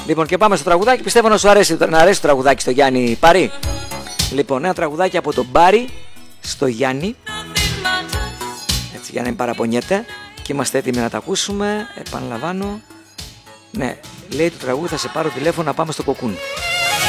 Λοιπόν, και πάμε στο τραγουδάκι. Πιστεύω να σου αρέσει, να αρέσει το τραγουδάκι στο Γιάννη Πάρη. Λοιπόν, ένα τραγουδάκι από τον Πάρη στο Γιάννη. Έτσι, για να μην παραπονιέται. Και είμαστε έτοιμοι να τα ακούσουμε. Επαναλαμβάνω. Ναι, λέει το τραγούδι, θα σε πάρω τηλέφωνο να πάμε στο Κοκκούν.